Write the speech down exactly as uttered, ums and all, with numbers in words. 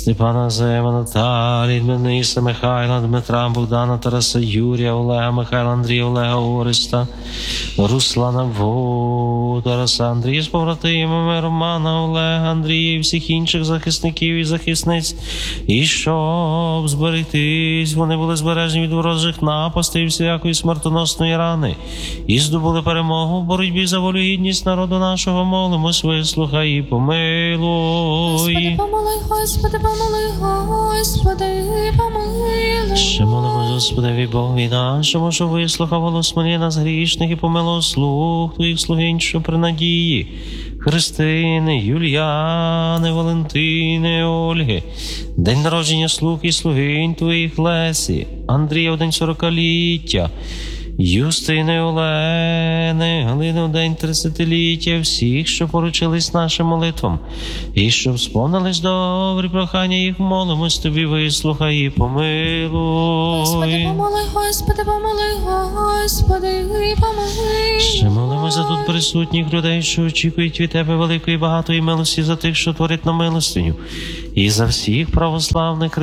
Степана Зема, Наталії, Дмитриса, Михайла, Дмитра, Богдана, Тараса, Юрія, Олега, Михайла, Андрія, Олега, Ореста, Руслана, Во, Тараса, Андрія з побратимами, Романа, Олега, Андрія і всіх інших захисників і захисниць. І щоб зберегтись, вони були збережені від ворожих напастей і всякої смертоносної рани. І здобули перемогу в боротьбі за волю і гідність народу нашого. Молимось, вислухай і помилуй. Господи, помилуй, Господи, помилуй, Господи, помилуй. Ще молимось, Господеві Богові нашому, що вислухав голос молінь нас грішних і помилував слух Твоїх слугинь, що при надії Христини, Юліани, Валентини, Ольги, день народження слуг і слугинь Твоїх Лесі, Андрія в день сорокаліття, Юстини, Олени, Галини в день тридцятиліття, всіх, що поручились нашим молитвам, і щоб сповнились добрі прохання їх, молимось Тобі, вислухай і помилуй. Господи, помилуй, Господи, помилуй, Господи, помилуй. Ще молимось за тут присутніх людей, що очікують від Тебе великої багатої милості, за тих, що творять на милостиню, і за всіх православних